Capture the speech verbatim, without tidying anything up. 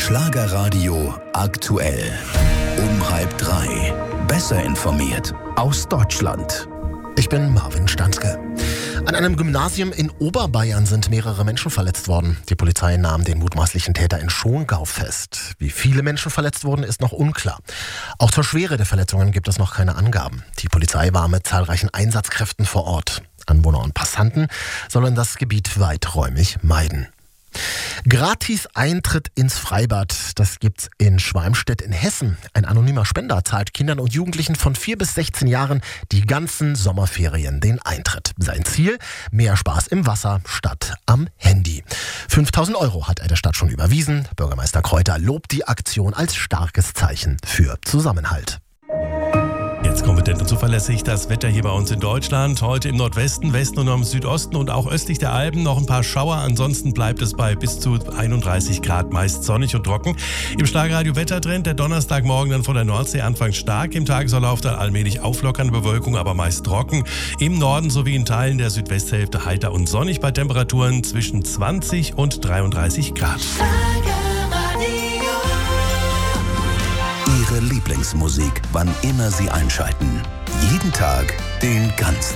Schlagerradio aktuell. Um halb drei. Besser informiert aus Deutschland. Ich bin Marvin Stanzke. An einem Gymnasium in Oberbayern sind mehrere Menschen verletzt worden. Die Polizei nahm den mutmaßlichen Täter in Schongau fest. Wie viele Menschen verletzt wurden, ist noch unklar. Auch zur Schwere der Verletzungen gibt es noch keine Angaben. Die Polizei war mit zahlreichen Einsatzkräften vor Ort. Anwohner und Passanten sollen das Gebiet weiträumig meiden. Gratis Eintritt ins Freibad, das gibt's in Schwalmstedt in Hessen. Ein anonymer Spender zahlt Kindern und Jugendlichen von vier bis sechzehn Jahren die ganzen Sommerferien den Eintritt. Sein Ziel? Mehr Spaß im Wasser statt am Handy. fünftausend Euro hat er der Stadt schon überwiesen. Bürgermeister Kreuter lobt die Aktion als starkes Zeichen für Zusammenhalt. Jetzt kompetent und zuverlässig das Wetter hier bei uns in Deutschland. Heute im Nordwesten, Westen und im Südosten und auch östlich der Alpen noch ein paar Schauer. Ansonsten bleibt es bei bis zu einunddreißig Grad, meist sonnig und trocken. Im Schlagerradio Wettertrend der Donnerstagmorgen dann von der Nordsee anfangs stark. Im Tagesverlauf dann allmählich auflockernde Bewölkung, aber meist trocken. Im Norden sowie in Teilen der Südwesthälfte heiter und sonnig bei Temperaturen zwischen zwanzig und dreiunddreißig Grad. Ihre Lieblingsmusik, wann immer Sie einschalten. Jeden Tag, den ganzen